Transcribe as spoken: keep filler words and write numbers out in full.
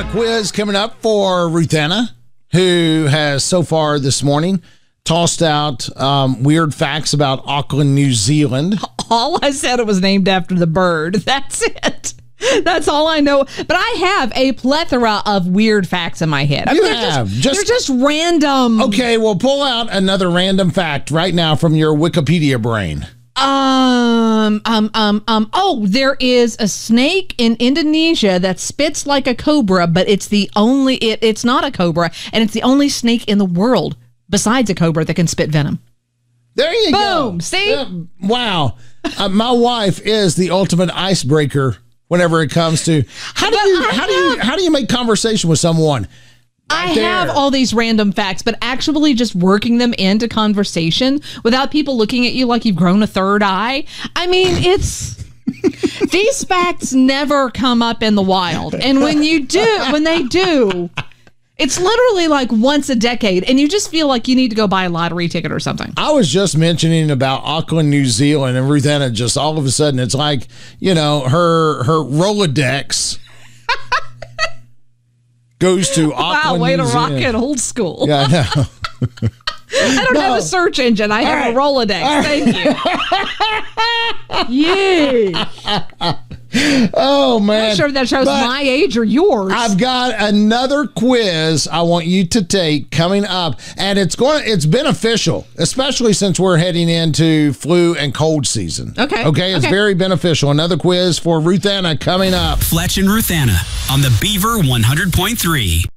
quiz coming up for Ruthanna, who has so far this morning tossed out um, weird facts about Auckland, New Zealand. All I said it was named after the bird. That's it. That's all I know. But I have a plethora of weird facts in my head. I You mean, they're have. Just, Just- they're just random. Okay, well, pull out another random fact right now from your Wikipedia brain. Um, um, um, um, oh, there is a snake in Indonesia that spits like a cobra, but it's the only, it, it's not a cobra, and it's the only snake in the world besides a cobra that can spit venom. There you go. Boom, see? Uh, wow. Uh, my wife is the ultimate icebreaker whenever it comes to how do you how do you how do you make conversation with someone? I Right have there. all these random facts, but actually just working them into conversation without people looking at you like you've grown a third eye. I mean, it's these facts never come up in the wild. And when you do, when they do, it's literally like once a decade, and you just feel like you need to go buy a lottery ticket or something. I was just mentioning about Auckland, New Zealand, and Ruthanna just all of a sudden it's like, you know, her her Rolodex goes to Auckland, Wow, way New to rock Zealand. it old school. Yeah, I know. I don't No. have a search engine. I have a Rolodex. Thank you. Yay. Oh man. I'm not sure if that shows But my age or yours. I've got another quiz I want you to take coming up, and it's going it's beneficial, especially since we're heading into flu and cold season. Okay. Okay, it's Okay. very beneficial. Another quiz for Ruthanna coming up. Fletch and Ruthanna on the Beaver one hundred point three.